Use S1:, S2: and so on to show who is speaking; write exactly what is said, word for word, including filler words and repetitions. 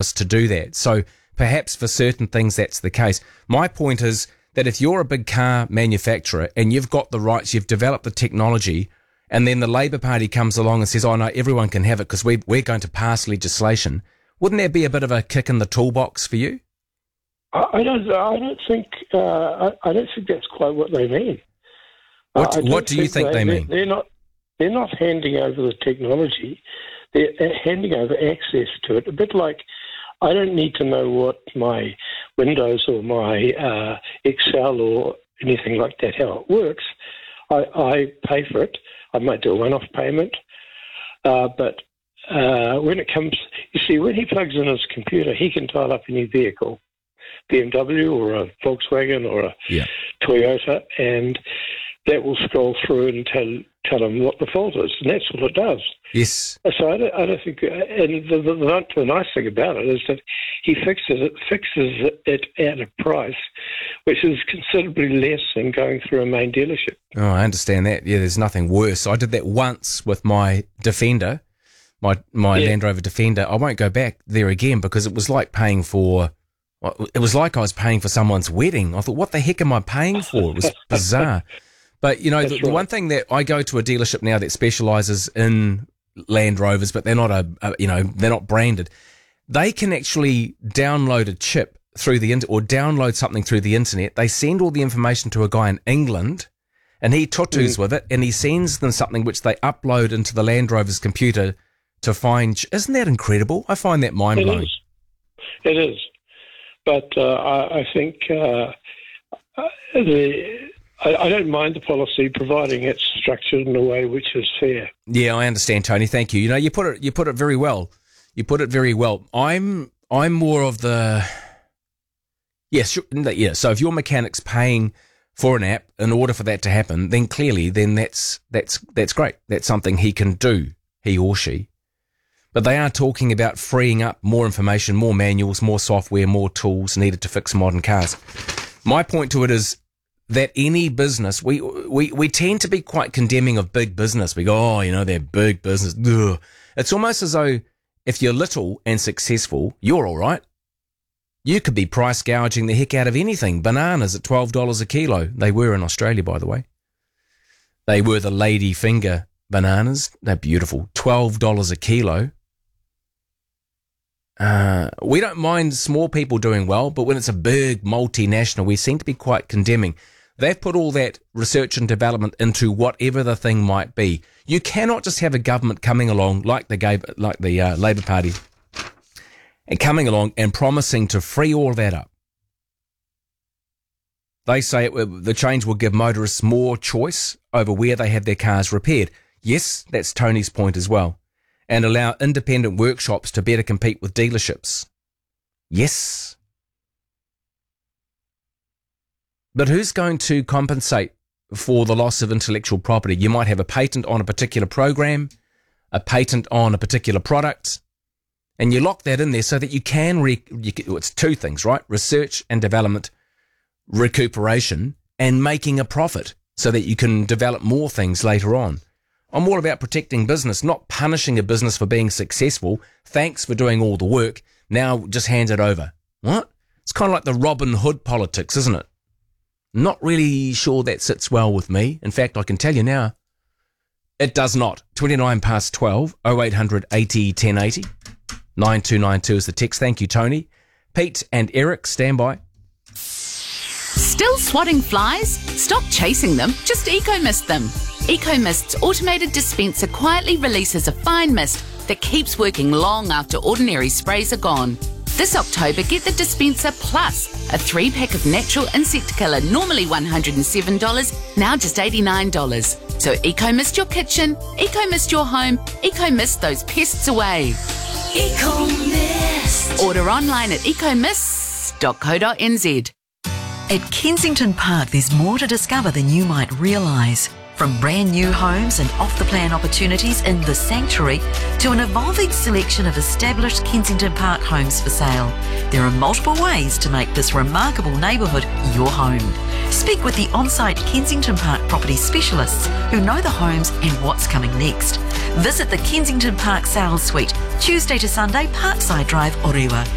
S1: office to do that. So perhaps for certain things that's the case. My point is that if you're a big car manufacturer and you've got the rights, you've developed the technology, and then the Labour Party comes along and says, oh no, everyone can have it because we, we're going to pass legislation, wouldn't that be a bit of a kick in the toolbox for you?
S2: I don't. I don't think. Uh, I, I don't think that's quite what they mean.
S1: What,
S2: uh,
S1: what do you think they, they mean?
S2: They're not. They're not handing over the technology. They're handing over access to it. A bit like, I don't need to know what my Windows or my uh, Excel or anything like that, how it works. I, I pay for it. I might do a one-off payment. Uh, but uh, when it comes, you see, when he plugs in his computer, he can dial up any vehicle, B M W or a Volkswagen or a
S1: yeah.
S2: Toyota, and that will scroll through and tell tell him what the fault is, and that's all it does.
S1: Yes.
S2: So I don't, I don't think, and the, the, the nice thing about it is that he fixes it, fixes it at a price which is considerably less than going through a main dealership.
S1: Oh, I understand that. Yeah, there's nothing worse. I did that once with my Defender, my my
S2: Yeah.
S1: Land Rover Defender. I won't go back there again because it was like paying for, it was like I was paying for someone's wedding. I thought, what the heck am I paying for? It was bizarre. But, you know, the,
S2: That's
S1: the
S2: right.
S1: one thing that I go to a dealership now that specialises in Land Rovers, but they're not a, a, you know, they're not branded. They can actually download a chip through the internet or download something through the internet. They send all the information to a guy in England and he tutus
S2: Mm.
S1: with it and he sends them something which they upload into the Land Rover's computer to find. Isn't that incredible? I find that mind
S2: It
S1: blowing.
S2: is. It is. But uh, I, I think uh, uh, the... I, I don't mind the policy, providing it's structured in a way which is fair.
S1: Yeah, I understand, Tony. Thank you. You know, you put it you put it very well. You put it very well. I'm I'm more of the yes, sure, yeah. So if your mechanic's paying for an app in order for that to happen, then clearly, then that's that's that's great. That's something he can do, he or she. But they are talking about freeing up more information, more manuals, more software, more tools needed to fix modern cars. My point to it is that any business, we, we, we tend to be quite condemning of big business. We go, oh, you know, they're big business. Ugh. It's almost as though if you're little and successful, you're all right. You could be price gouging the heck out of anything. Bananas at twelve dollars a kilo. They were in Australia, by the way. They were the lady finger bananas. They're beautiful. twelve dollars a kilo. Uh, we don't mind small people doing well, but when it's a big multinational, we seem to be quite condemning. They've put all that research and development into whatever the thing might be. You cannot just have a government coming along like the gay, like the uh, Labour Party, and coming along and promising to free all that up. They say it, will- the change will give motorists more choice over where they have their cars repaired. Yes, that's Tony's point as well. And allow independent workshops to better compete with dealerships. Yes. But who's going to compensate for the loss of intellectual property? You might have a patent on a particular program, a patent on a particular product, and you lock that in there so that you can, re- you can it's two things, right? Research and development, recuperation, and making a profit so that you can develop more things later on. I'm all about protecting business, not punishing a business for being successful. Thanks for doing all the work. Now just hand it over. What? It's kind of like the Robin Hood politics, isn't it? Not really sure that sits well with me. In fact, I can tell you now, it does not. twenty-nine past twelve, oh eight hundred eighty ten eighty. nine two nine two is the text. Thank you, Tony. Pete and Eric, stand by.
S3: Still swatting flies? Stop chasing them, just eco-mist them. EcoMist's automated dispenser quietly releases a fine mist that keeps working long after ordinary sprays are gone. This October, get the dispenser plus a three-pack of natural insect killer, normally one hundred seven dollars, now just eighty-nine dollars. So EcoMist your kitchen, EcoMist your home, EcoMist those pests away.
S4: EcoMist.
S3: Order online at ecomist dot co dot n z.
S4: At Kensington Park, there's more to discover than you might realise. From brand new homes and off-the-plan opportunities in the Sanctuary to an evolving selection of established Kensington Park homes for sale, there are multiple ways to make this remarkable neighbourhood your home. Speak with the on-site Kensington Park property specialists who know the homes and what's coming next. Visit the Kensington Park Sales Suite, Tuesday to Sunday, Parkside Drive, Orewa.